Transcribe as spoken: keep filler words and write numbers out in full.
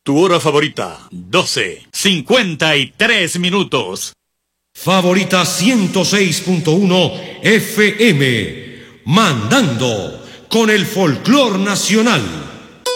Tu hora favorita, doce, cincuenta y tres minutos. Favorita ciento seis punto uno F M, mandando con el folclor nacional.